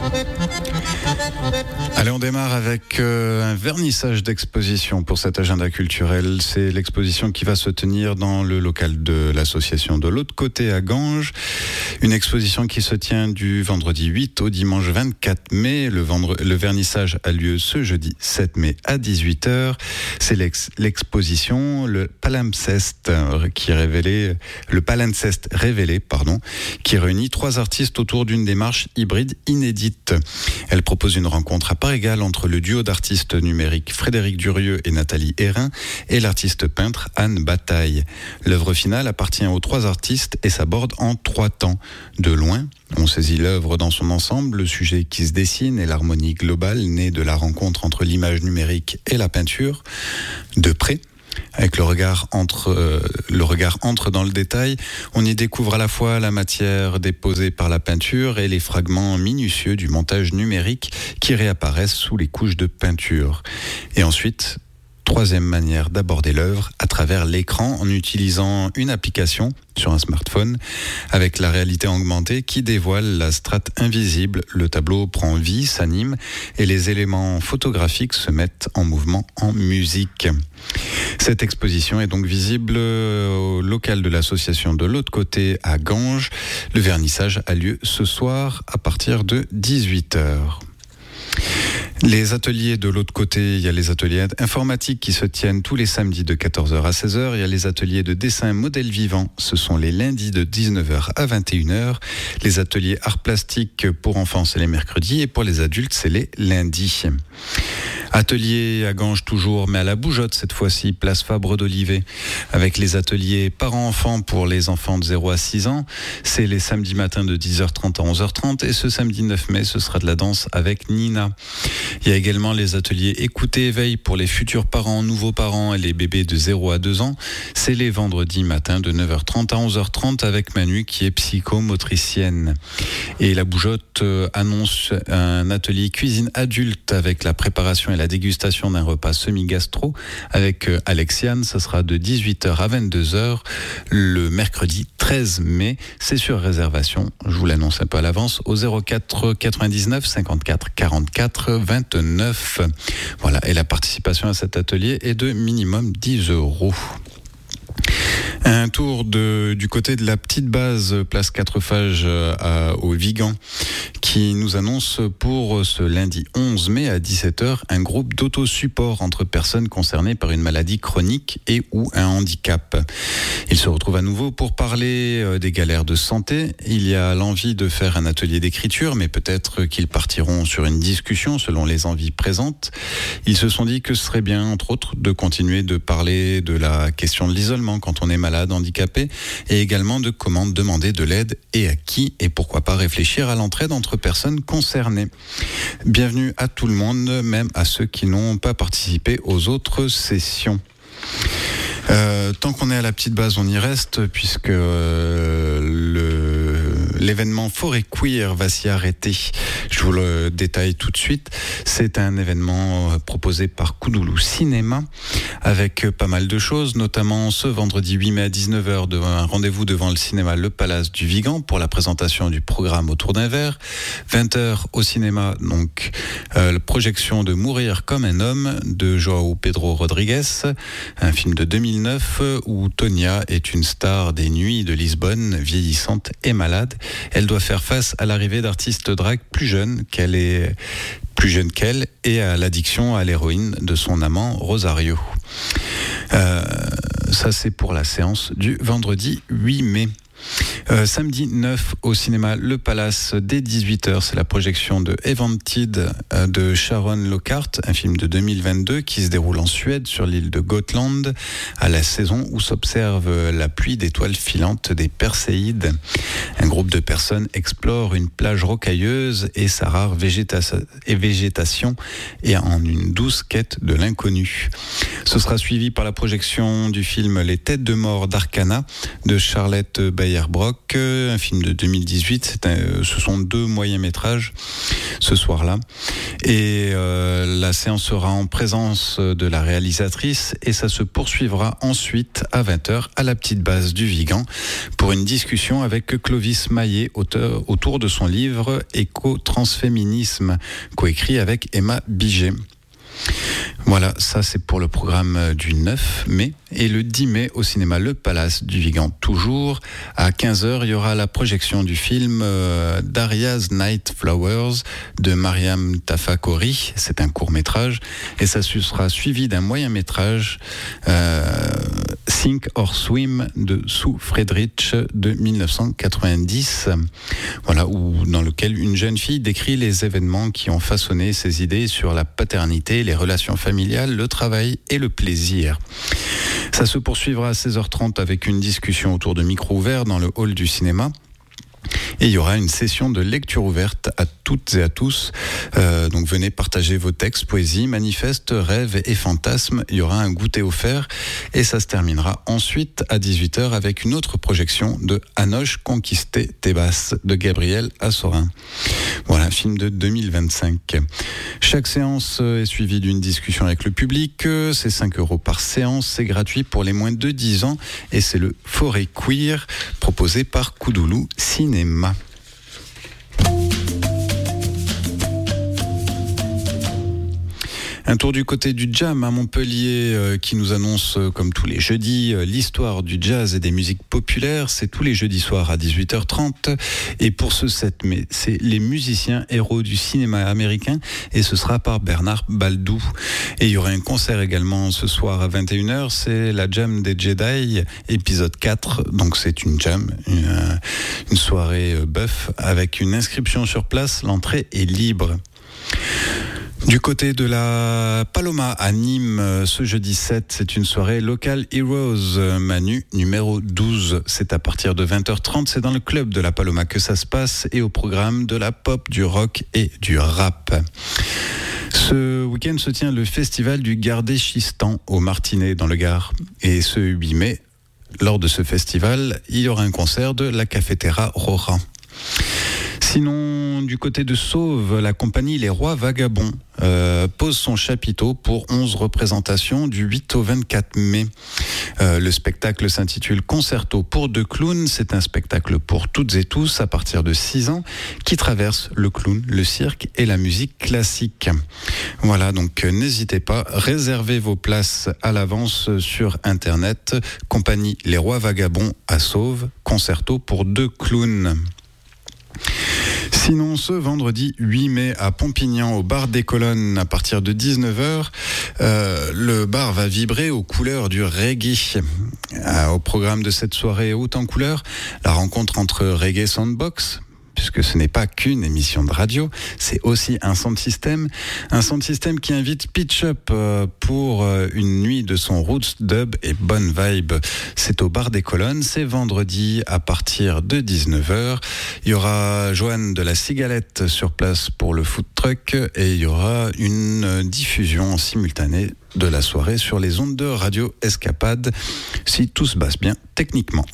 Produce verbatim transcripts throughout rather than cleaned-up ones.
Allez, on démarre avec euh, un vernissage d'exposition pour cet agenda culturel. C'est l'exposition qui va se tenir dans le local de l'association de l'autre côté à Ganges. Une exposition qui se tient du vendredi huit au dimanche vingt-quatre mai. Le, vendre... le vernissage a lieu ce jeudi sept mai à dix-huit heures. C'est l'ex... l'exposition le Palimpseste qui révélé le Palimpseste révélé pardon qui réunit trois artistes autour d'une démarche hybride inédite. Elle propose une rencontre à part égale entre le duo d'artistes numériques Frédéric Durieux et Nathalie Hérin et l'artiste peintre Anne Bataille. L'œuvre finale appartient aux trois artistes et s'aborde en trois temps. De loin, on saisit l'œuvre dans son ensemble, le sujet qui se dessine et l'harmonie globale née de la rencontre entre l'image numérique et la peinture. De près, avec le regard entre euh, le regard entre dans le détail, on y découvre à la fois la matière déposée par la peinture et les fragments minutieux du montage numérique qui réapparaissent sous les couches de peinture. Et ensuite, troisième manière d'aborder l'œuvre, à travers l'écran en utilisant une application sur un smartphone avec la réalité augmentée qui dévoile la strate invisible. Le tableau prend vie, s'anime et les éléments photographiques se mettent en mouvement en musique. Cette exposition est donc visible au local de l'association de l'autre côté à Ganges. Le vernissage a lieu ce soir à partir de dix-huit heures. Les ateliers de l'autre côté, il y a les ateliers informatiques qui se tiennent tous les samedis de quatorze heures à seize heures. Il y a les ateliers de dessin modèle vivant, ce sont les lundis de dix-neuf heures à vingt et une heures. Les ateliers art plastique pour enfants, c'est les mercredis et pour les adultes, c'est les lundis. Atelier à Ganges toujours, mais à la Bougeotte cette fois-ci, place Fabre d'Olivet, avec les ateliers parents-enfants pour les enfants de zéro à six ans. C'est les samedis matins de dix heures trente à onze heures trente et ce samedi neuf mai, ce sera de la danse avec Nina. Il y a également les ateliers écoute et éveil pour les futurs parents, nouveaux parents et les bébés de zéro à deux ans. C'est les vendredis matins de neuf heures trente à onze heures trente avec Manu qui est psychomotricienne. Et la Bougeotte euh, annonce un atelier cuisine adulte avec la préparation et la dégustation d'un repas semi-gastro avec euh, Alexiane. Ça sera de dix-huit heures à vingt-deux heures le mercredi treize mai. C'est sur réservation. Je vous l'annonce un peu à l'avance au zéro quatre quatre-vingt-dix-neuf cinquante-quatre quarante-quatre vingt-neuf. Voilà. Et la participation à cet atelier est de minimum dix euros. Un tour de, du côté de la petite base place Quatrefages à, au Vigan qui nous annonce pour ce lundi onze mai à dix-sept heures un groupe d'autosupport entre personnes concernées par une maladie chronique et ou un handicap. Ils se retrouvent à nouveau pour parler des galères de santé. Il y a l'envie de faire un atelier d'écriture, mais peut-être qu'ils partiront sur une discussion selon les envies présentes. Ils se sont dit que ce serait bien, entre autres, de continuer de parler de la question de l'isolement quand on est malade, handicapé, et également de comment demander de l'aide et à qui, et pourquoi pas réfléchir à l'entraide entre personnes concernées. Bienvenue à tout le monde, même à ceux qui n'ont pas participé aux autres sessions. Euh, tant qu'on est à la petite base, on y reste, puisque euh, le, l'événement Forêt Queer va s'y arrêter. Je vous le détaille tout de suite. C'est un événement proposé par Koudoulou Cinéma, avec pas mal de choses, notamment ce vendredi huit mai à dix-neuf heures, un rendez-vous devant le cinéma Le Palace du Vigan pour la présentation du programme Autour d'un verre. vingt heures au cinéma, donc euh, la projection de Mourir comme un homme de João Pedro Rodrigues, un film de deux mille neuf où Tonia est une star des nuits de Lisbonne, vieillissante et malade. Elle doit faire face à l'arrivée d'artistes drag plus jeunes qu'elle est plus jeune qu'elle et à l'addiction à l'héroïne de son amant Rosario. Euh, ça c'est pour la séance du vendredi huit mai. Euh, samedi neuf au cinéma Le Palace dès dix-huit heures, c'est la projection de Evented euh, de Sharon Lockhart, un film de deux mille vingt-deux qui se déroule en Suède sur l'île de Gotland à la saison où s'observe la pluie d'étoiles filantes des Perséides. Un groupe de personnes explore une plage rocailleuse et sa rare végéta- et végétation et en une douce quête de l'inconnu. Ce sera suivi par la projection du film Les Têtes de mort d'Arcana de Charlotte Bayer-Brock, un film de deux mille dix-huit. C'est un, ce sont deux moyens-métrages ce soir-là. Et euh, la séance sera en présence de la réalisatrice et ça se poursuivra ensuite à vingt heures à la petite base du Vigan pour une discussion avec Clovis Maillet, auteur, autour de son livre Éco-transféminisme, coécrit avec Emma Biget. Voilà, ça c'est pour le programme du neuf mai. Et le dix mai, au cinéma Le Palace du Vigan, toujours, à quinze heures, il y aura la projection du film euh, Daria's Night Flowers de Mariam Tafakori. C'est un court-métrage. Et ça sera suivi d'un moyen-métrage, euh, Sink or Swim de Sue Friedrich de dix-neuf cent quatre-vingt-dix. Voilà, où, dans lequel une jeune fille décrit les événements qui ont façonné ses idées sur la paternité, les relations familiales, le travail et le plaisir. Ça se poursuivra à seize heures trente avec une discussion autour de micro ouverts dans le hall du cinéma. Et il y aura une session de lecture ouverte à toutes et à tous. Euh, donc venez partager vos textes, poésie, manifestes, rêves et fantasmes. Il y aura un goûter offert et ça se terminera ensuite à dix-huit heures avec une autre projection de Anoche Conquisté Tebas de Gabriel Assorin. Voilà, un film de deux mille vingt-cinq. Chaque séance est suivie d'une discussion avec le public. C'est cinq euros par séance. C'est gratuit pour les moins de dix ans et c'est le Forêt Queer proposé par Koudoulou Cinéma. Un tour du côté du Jam à Montpellier euh, qui nous annonce, euh, comme tous les jeudis, euh, l'histoire du jazz et des musiques populaires. C'est tous les jeudis soirs à dix-huit heures trente. Et pour ce sept mai, c'est les musiciens héros du cinéma américain et ce sera par Bernard Baldou. Et il y aura un concert également ce soir à vingt et une heures. C'est la Jam des Jedi, épisode quatre. Donc c'est une jam, une, une soirée euh, bœuf avec une inscription sur place. L'entrée est libre. Du côté de la Paloma à Nîmes, ce jeudi sept, c'est une soirée Local Heroes Manu numéro douze. C'est à partir de vingt heures trente, c'est dans le club de la Paloma que ça se passe et au programme de la pop, du rock et du rap. Ce week-end se tient le festival du Gardéchistan au Martinet dans le Gard. Et ce huit mai, lors de ce festival, il y aura un concert de la Cafetera Rora. Sinon, du côté de Sauve, la compagnie Les Rois Vagabonds euh, pose son chapiteau pour onze représentations du huit au vingt-quatre mai. Euh, le spectacle s'intitule Concerto pour deux clowns. C'est un spectacle pour toutes et tous à partir de six ans qui traverse le clown, le cirque et la musique classique. Voilà, donc euh, n'hésitez pas, réservez vos places à l'avance sur Internet. Compagnie Les Rois Vagabonds à Sauve, Concerto pour deux clowns. Sinon, ce vendredi huit mai à Pompignan, au bar des Colonnes, à partir de dix-neuf heures, euh, le bar va vibrer aux couleurs du reggae. Euh, au programme de cette soirée haute en couleurs, la rencontre entre Reggae Soundbox, puisque ce n'est pas qu'une émission de radio, c'est aussi un sound system. Un sound system qui invite Pitch Up pour une nuit de son roots, dub et bonne vibe. C'est au bar des Colonnes, c'est vendredi à partir de dix-neuf heures. Il y aura Joanne de la Cigalette sur place pour le food truck et il y aura une diffusion simultanée de la soirée sur les ondes de Radio Escapade, si tout se passe bien techniquement.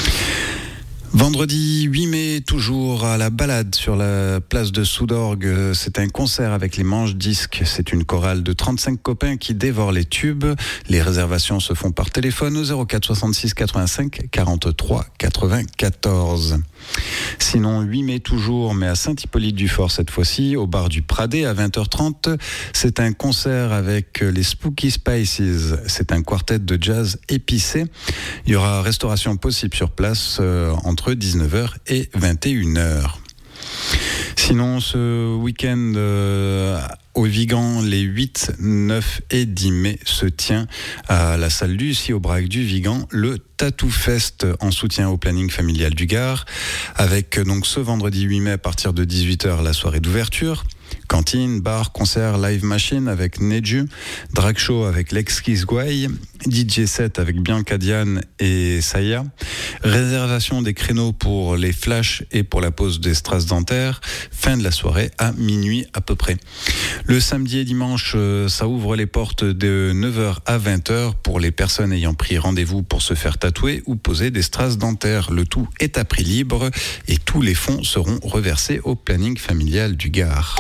Vendredi huit mai, toujours à la balade sur la place de Soudorgue, c'est un concert avec les Manches Disques. C'est une chorale de trente-cinq copains qui dévorent les tubes. Les réservations se font par téléphone au zéro quatre soixante-six quatre-vingt-cinq quarante-trois quatre-vingt-quatorze. Sinon, huit mai toujours, mais à Saint-Hippolyte-du-Fort cette fois-ci, au bar du Pradet à vingt heures trente. C'est un concert avec les Spooky Spices. C'est un quartet de jazz épicé. Il y aura restauration possible sur place euh, entre dix-neuf heures et vingt et une heures. Sinon, ce week-end euh, au Vigan, les huit, neuf et dix mai, se tient à la salle Lucie Aubrac du Vigan le Tattoo Fest en soutien au planning familial du Gard, avec donc ce vendredi huit mai à partir de dix-huit heures la soirée d'ouverture. Cantine, bar, concert, live machine avec Neju, drag show avec Lexkis Guay, D J set avec Bianca Diane et Saya, réservation des créneaux pour les flashs et pour la pause des strass dentaires, fin de la soirée à minuit à peu près. Le samedi et dimanche, ça ouvre les portes de neuf heures à vingt heures pour les personnes ayant pris rendez-vous pour se faire tatouer ou poser des strass dentaires. Le tout est à prix libre et tous les fonds seront reversés au planning familial du Gard.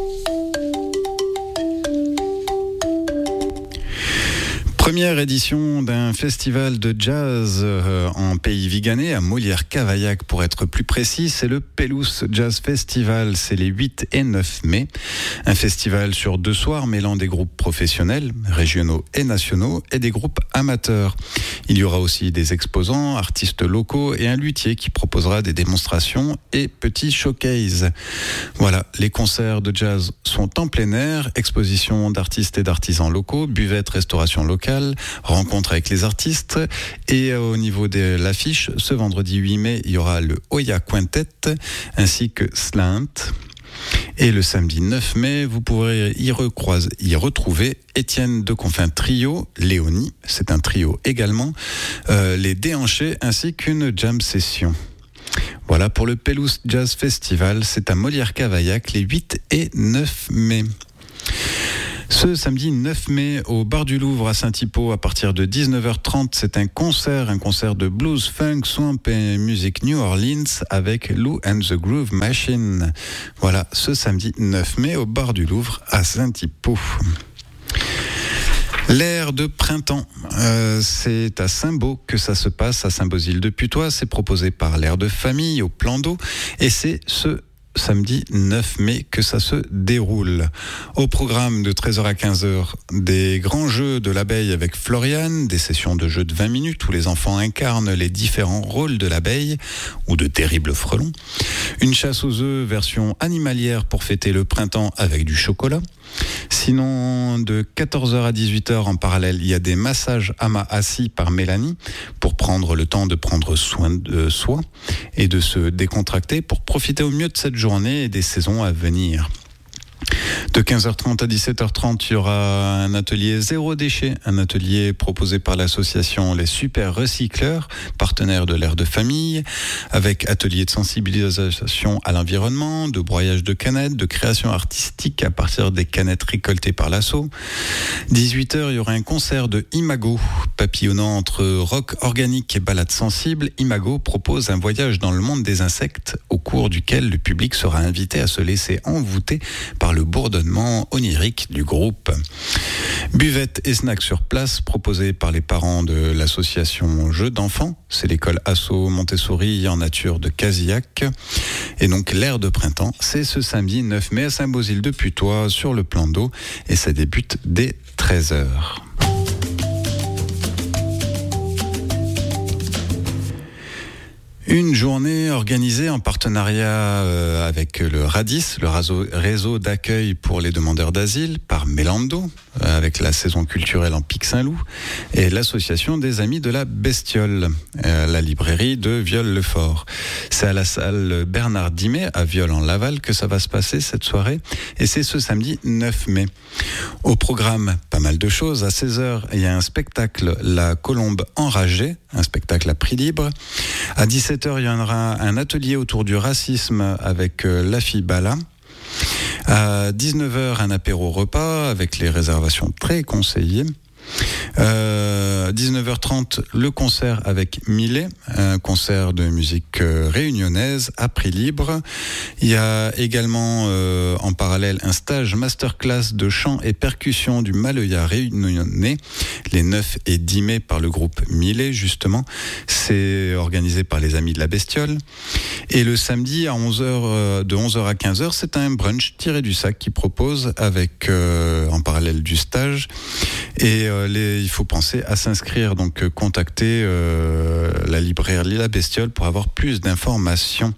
Première édition d'un festival de jazz euh, en pays viganais, à Molière-Cavaillac pour être plus précis, c'est le Pelouse Jazz Festival, c'est les huit et neuf mai. Un festival sur deux soirs mêlant des groupes professionnels, régionaux et nationaux, et des groupes amateurs. Il y aura aussi des exposants, artistes locaux et un luthier qui proposera des démonstrations et petits showcases. Voilà, les concerts de jazz sont en plein air, exposition d'artistes et d'artisans locaux, buvette, restauration locale, rencontre avec les artistes, et au niveau de l'affiche, ce vendredi huit mai, il y aura le Oya Quintet ainsi que Slant. Et le samedi neuf mai, vous pourrez y, recroiser, y retrouver Étienne de Confin Trio, Léonie, c'est un trio également, euh, les Déhanchés ainsi qu'une jam session. Voilà pour le Pelouse Jazz Festival, c'est à Molière-Cavaillac les huit et neuf mai. Ce samedi neuf mai, au Bar du Louvre à Saint-Hippo, à partir de dix-neuf heures trente, c'est un concert, un concert de blues, funk, swamp et musique New Orleans avec Lou and the Groove Machine. Voilà, ce samedi neuf mai, au Bar du Louvre à Saint-Hippo. L'air de printemps, euh, c'est à Saint-Beau que ça se passe, à Saint-Bosile-de-Putois. C'est proposé par l'Air de Famille au Plan d'eau et c'est ce samedi neuf mai que ça se déroule. Au programme de treize heures à quinze heures, des grands jeux de l'abeille avec Floriane, des sessions de jeux de vingt minutes où les enfants incarnent les différents rôles de l'abeille ou de terribles frelons. Une chasse aux œufs version animalière pour fêter le printemps avec du chocolat. Sinon, de quatorze heures à dix-huit heures en parallèle, il y a des massages Ama assis par Mélanie pour prendre le temps de prendre soin de soi et de se décontracter pour profiter au mieux de cette journée et des saisons à venir. De quinze heures trente à dix-sept heures trente, il y aura un atelier zéro déchet, un atelier proposé par l'association Les Super Recycleurs, partenaire de l'Air de Famille, avec atelier de sensibilisation à l'environnement, de broyage de canettes, de création artistique à partir des canettes récoltées par l'assaut. dix-huit heures, il y aura un concert de Imago, papillonnant entre rock organique et ballade sensible. Imago propose un voyage dans le monde des insectes, au cours duquel le public sera invité à se laisser envoûter par le bourdonnement onirique du groupe. Buvette et snacks sur place proposés par les parents de l'association Jeux d'enfants. C'est l'école Asso Montessori en nature de Casillac. Et donc l'air de printemps, c'est ce samedi neuf mai à Saint-Bosile-de-Putois sur le Plan d'eau et ça débute dès treize heures. Une journée organisée en partenariat euh, avec le RADIS, le réseau, réseau d'accueil pour les demandeurs d'asile, par Mélando, euh, avec la saison culturelle en Pic-Saint-Loup, et l'association des Amis de la Bestiole, euh, la librairie de Viol-le-Fort. C'est à la salle Bernard Dimet, à Viol-en-Laval, que ça va se passer cette soirée, et c'est ce samedi neuf mai. Au programme, pas mal de choses. À seize heures, il y a un spectacle, La Colombe enragée, un spectacle à prix libre. À dix-sept heures, il y aura un atelier autour du racisme avec euh, Lafi Bala. À dix-neuf heures, un apéro repas avec les réservations très conseillées. Euh, dix-neuf heures trente, le concert avec Millet, un concert de musique euh, réunionnaise à prix libre. Il y a également euh, en parallèle un stage masterclass de chant et percussion du Maloya réunionnais, les neuf et dix mai par le groupe Millet justement. C'est organisé par les Amis de la Bestiole. Et le samedi à onze heures, euh, de onze heures à quinze heures, c'est un brunch tiré du sac qui propose avec euh, en parallèle du stage. Et euh, les, il faut penser à s'inscrire, donc euh, contacter euh, la librairie La Bestiole pour avoir plus d'informations.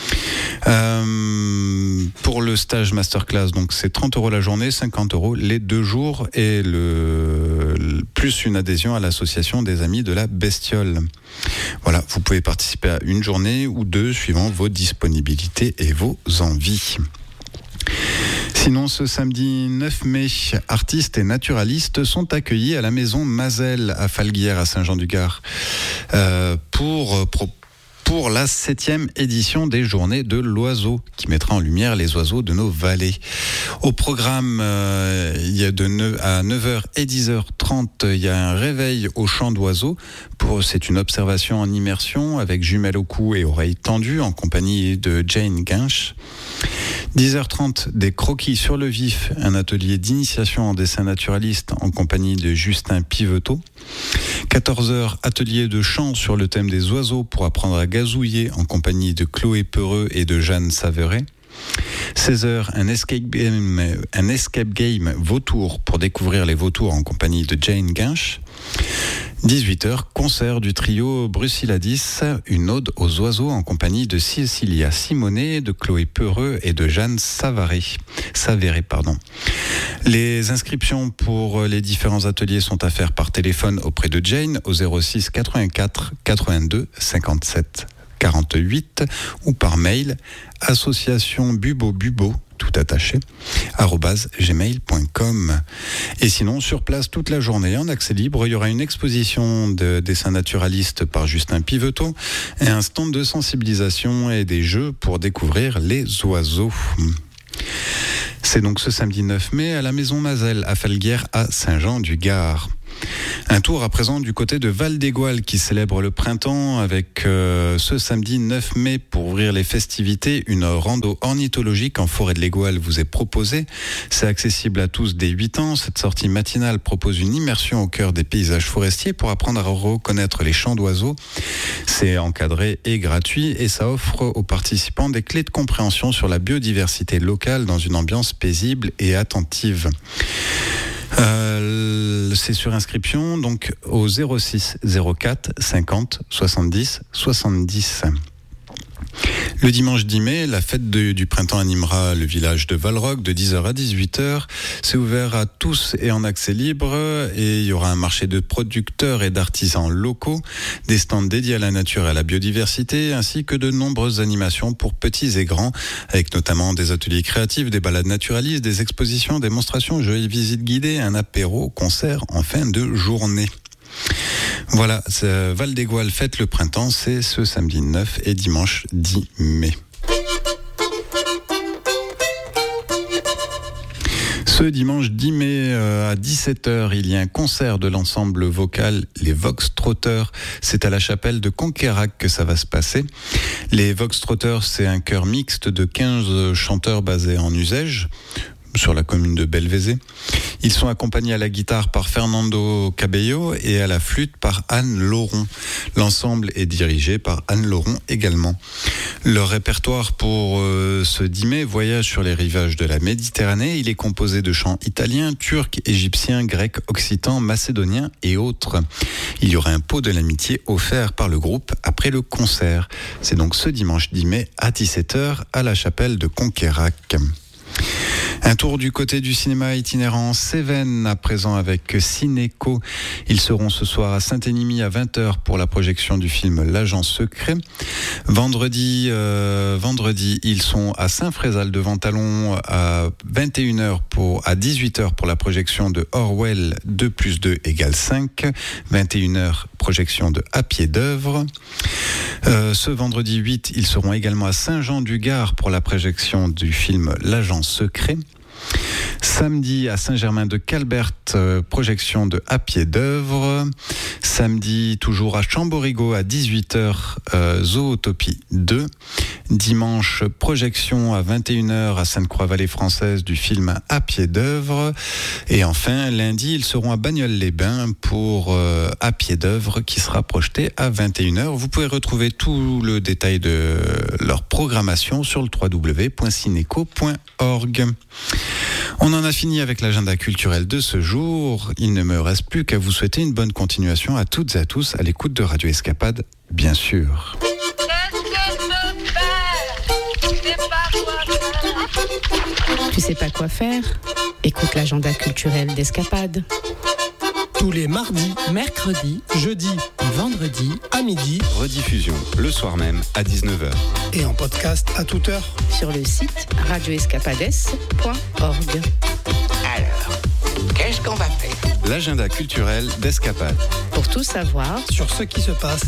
Euh, pour le stage masterclass, donc c'est trente euros la journée, cinquante euros les deux jours et le, le plus une adhésion à l'association des Amis de la Bestiole. Voilà, vous pouvez participer à une journée ou deux suivant vos disponibilités et vos envies. Sinon, ce samedi neuf mai, artistes et naturalistes sont accueillis à la maison Mazel à Falguières à Saint-Jean-du-Gard euh, pour pour pour la septième édition des Journées de l'Oiseau, qui mettra en lumière les oiseaux de nos vallées. Au programme, euh, il y a de neuf à neuf heures et dix heures trente, il y a un réveil au chant d'oiseaux. Pour, c'est une observation en immersion avec jumelles au cou et oreilles tendues en compagnie de Jane Guinch. dix heures trente, des croquis sur le vif, un atelier d'initiation en dessin naturaliste en compagnie de Justin Piveteau. quatorze heures, atelier de chant sur le thème des oiseaux pour apprendre à gazouiller en compagnie de Chloé Peureux et de Jeanne Saveret. seize heures, un escape game, un escape game vautour pour découvrir les vautours en compagnie de Jane Guinch. dix-huit heures, concert du trio Bruciladis, une ode aux oiseaux en compagnie de Cecilia Simonet, de Chloé Peureux et de Jeanne Savary. Savéré, pardon. Les inscriptions pour les différents ateliers sont à faire par téléphone auprès de Jane au zéro six quatre-vingt-quatre quatre-vingt-deux cinquante-sept quarante-huit ou par mail association bubo bubo tout attaché arobase gmail point com. Et sinon, sur place toute la journée en accès libre, il y aura une exposition de dessins naturalistes par Justin Piveteau et un stand de sensibilisation et des jeux pour découvrir les oiseaux. C'est donc ce samedi neuf mai à la maison Mazel à Falguières à Saint-Jean-du-Gard. Un tour à présent du côté de Val-d'Égoal qui célèbre le printemps avec euh, ce samedi neuf mai pour ouvrir les festivités, une rando ornithologique en forêt de l'Égoal vous est proposée. C'est accessible à tous dès huit ans. Cette sortie matinale propose une immersion au cœur des paysages forestiers pour apprendre à reconnaître les chants d'oiseaux. C'est encadré et gratuit et ça offre aux participants des clés de compréhension sur la biodiversité locale dans une ambiance paisible et attentive. Euh, c'est sur inscription donc au zéro six zéro quatre cinquante soixante-dix soixante-dix. Le dimanche dix mai, la fête de, du printemps animera le village de Valrock de dix heures à dix-huit heures. C'est ouvert à tous et en accès libre et il y aura un marché de producteurs et d'artisans locaux, des stands dédiés à la nature et à la biodiversité ainsi que de nombreuses animations pour petits et grands avec notamment des ateliers créatifs, des balades naturalistes, des expositions, démonstrations, jeux et visites guidées, un apéro, concert en fin de journée. Voilà, Val-d'Égoal fête le printemps, c'est ce samedi neuf et dimanche dix mai. Ce dimanche dix mai euh, à dix-sept heures, il y a un concert de l'ensemble vocal Les Vox Trotteurs. C'est à la chapelle de Conquérac que ça va se passer. Les Vox Trotteurs, c'est un chœur mixte de quinze chanteurs basés en Uzège, sur la commune de Belvézé. Ils sont accompagnés à la guitare par Fernando Cabello et à la flûte par Anne Lauron. L'ensemble est dirigé par Anne Lauron également. Leur répertoire pour euh, ce dix mai voyage sur les rivages de la Méditerranée. Il est composé de chants italiens, turcs, égyptiens, grecs, occitans, macédoniens et autres. Il y aura un pot de l'amitié offert par le groupe après le concert. C'est donc ce dimanche dix mai à dix-sept heures à la chapelle de Conquérac. Un tour du côté du cinéma itinérant Cévennes à présent avec Cinéco. Ils seront ce soir à Saint-Énimie à vingt heures pour la projection du film L'Agent Secret. Vendredi, euh, vendredi, ils sont à Saint-Frézal de Ventalon à vingt et une heures pour, à dix-huit heures pour la projection de Orwell deux plus deux égale cinq. vingt et une heures projection de À pied d'œuvre. Euh, ce vendredi huit, ils seront également à Saint-Jean-du-Gard pour la projection du film L'Agent Secret. Samedi à Saint-Germain-de-Calbert, euh, projection de À pied d'œuvre. Samedi toujours à Chamborigot à dix-huit heures, euh, Zootopie deux. Dimanche, projection à vingt et une heures à Sainte-Croix-Vallée française du film À pied d'œuvre. Et enfin, lundi, ils seront à Bagnoles-les-Bains pour euh, À pied d'œuvre qui sera projeté à vingt et une heures. Vous pouvez retrouver tout le détail de leur programmation sur le w w w point cinéco point org. On en a fini avec l'agenda culturel de ce jour. Il ne me reste plus qu'à vous souhaiter une bonne continuation à toutes et à tous à l'écoute de Radio Escapade, bien sûr. Tu sais pas quoi faire? Écoute l'agenda culturel d'Escapade. Tous les mardis, mercredi, jeudi, vendredi, à midi Rediffusion le soir même à dix-neuf heures. et en podcast à toute heure. sur le site radio escapades point org. Alors, qu'est-ce qu'on va faire ? L'agenda culturel d'Escapade. Pour tout savoir, Sur ce qui se passe